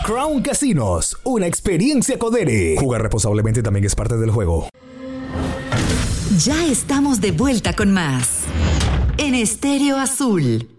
Crown Casinos, una experiencia Codere. Jugar responsablemente también es parte del juego. Ya estamos de vuelta con más en Estéreo Azul.